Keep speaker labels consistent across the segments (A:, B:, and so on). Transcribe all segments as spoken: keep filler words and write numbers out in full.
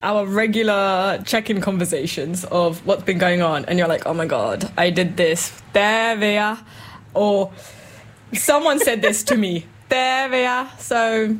A: our regular check-in conversations of what's been going on, and you're like, oh my god, I did this, there we are, or someone said this to me, there we are. So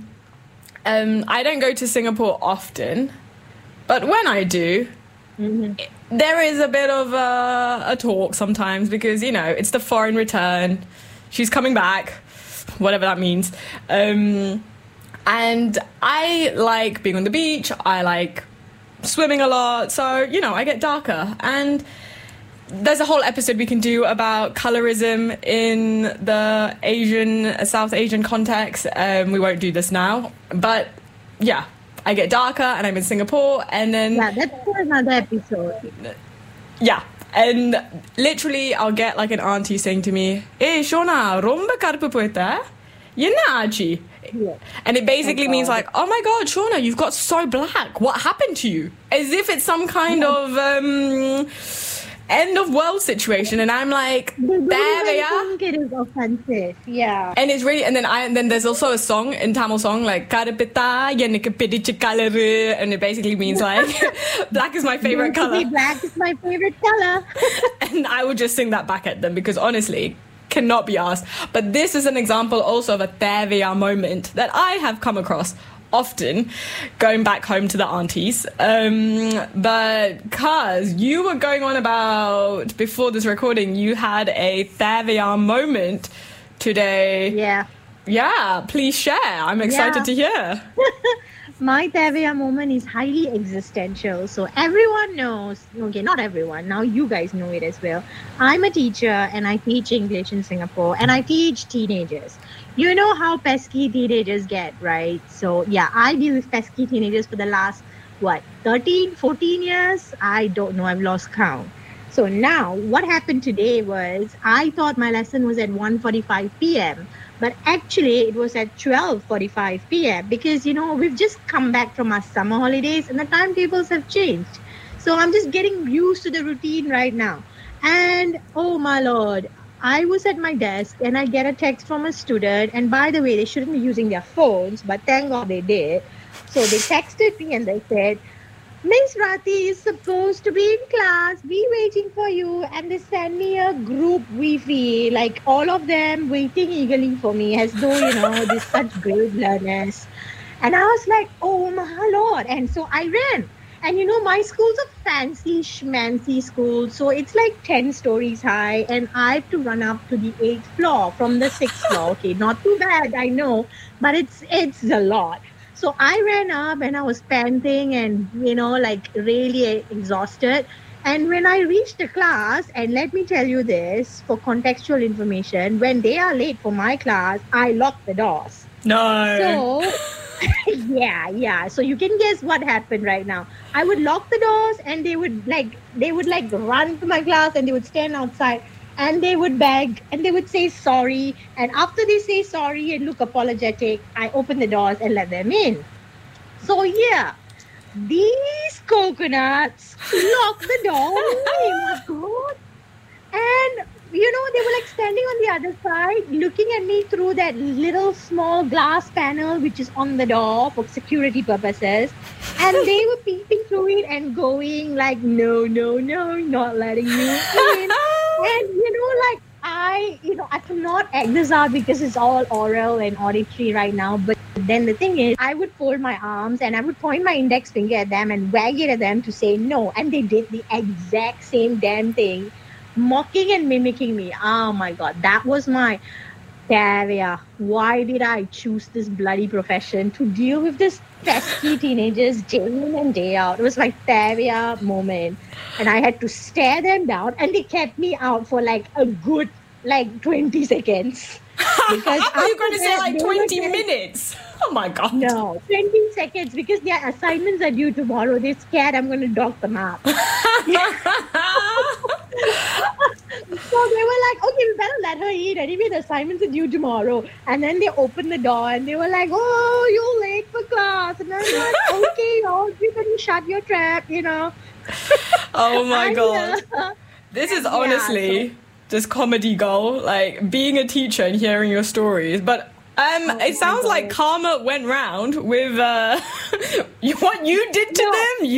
A: um, I don't go to Singapore often, but when I do, mm-hmm. it, there is a bit of a, a talk sometimes because, you know, it's the foreign return, she's coming back, whatever that means. Um, and I like being on the beach, I like swimming a lot, so, you know, I get darker. And there's a whole episode we can do about colorism in the Asian, South Asian context. Um, we won't do this now, but yeah, I get darker and I'm in Singapore, and then...
B: Yeah, that's for another episode.
A: Yeah, and literally I'll get like an auntie saying to me, "Hey, Shona, romba karpu poeta? Yenna achi?" Yeah. And it basically oh means like, oh my god, Shona, you've got so black. What happened to you? As if it's some kind yeah. of um, end of world situation. And I'm like, there they are.
B: I think it is offensive. Yeah.
A: And it's really, and then I, and then there's also a song in Tamil song like Karapita yenika pidicha colour, and it basically means like black is my favorite color.
B: Black is my favorite color.
A: And I would just sing that back at them because honestly, cannot be asked. But this is an example also of a there we are moment that I have come across often going back home to the aunties. Um, but Kaz, you were going on about, before this recording, you had a there we are moment today.
B: Yeah.
A: Yeah, please share. I'm excited yeah. to hear.
B: My there we are moment is highly existential. So everyone knows, okay, not everyone, now you guys know it as well. I'm a teacher and I teach English in Singapore and I teach teenagers. You know how pesky teenagers get, right? So yeah, I deal with pesky teenagers for the last, what, thirteen, fourteen years? I don't know, I've lost count. So now what happened today was I thought my lesson was at one forty-five p.m. But actually, it was at twelve forty-five p.m. because, you know, we've just come back from our summer holidays and the timetables have changed. So I'm just getting used to the routine right now. And, oh my Lord, I was at my desk and I get a text from a student. And by the way, they shouldn't be using their phones, but thank God they did. So they texted me and they said, "Miss Rati is supposed to be in class, be waiting for you." And they send me a group Wi-Fi, like all of them waiting eagerly for me as though, you know, they're such great learners. And I was like, oh my Lord. And so I ran. And you know, my school's a fancy schmancy school. So it's like ten stories high. And I have to run up to the eighth floor from the sixth floor. Okay, not too bad, I know. But it's it's a lot. So I ran up and I was panting and, you know, like really exhausted. And when I reached the class, and let me tell you this for contextual information, when they are late for my class, I lock the doors.
A: No.
B: So, yeah, yeah. So you can guess what happened right now. I would lock the doors and they would like, they would like run to my class and they would stand outside. And they would beg and they would say sorry. And after they say sorry and look apologetic, I open the doors and let them in. So yeah, these coconuts lock the door. Oh my God. And, you know, they were like standing on the other side, looking at me through that little small glass panel, which is on the door for security purposes. And they were peeping through it and going like, no, no, no, not letting you in. And, you know, like, I, you know, I cannot act this out because it's all oral and auditory right now. But then the thing is, I would fold my arms and I would point my index finger at them and wag it at them to say no. And they did the exact same damn thing, mocking and mimicking me. Oh, my God. That was my... Tavia, why did I choose this bloody profession to deal with this pesky teenagers day in and day out? It was my Tavia moment. And I had to stare them down and they kept me out for like a good like twenty seconds.
A: Because I was going to say like twenty minutes. Oh my God.
B: No, twenty seconds because their assignments are due tomorrow. They're scared I'm going to dock them up. So they were like, okay, we better let her eat. Anyway, the assignments are due tomorrow. And then they opened the door and they were like, oh, you're late for class. And I'm like, okay, oh, you can shut your trap, you know.
A: Oh my God. Uh, this is honestly... Yeah, so- just comedy gold, like being a teacher and hearing your stories. But um, oh it sounds like karma went round with uh, what you did to no. them. You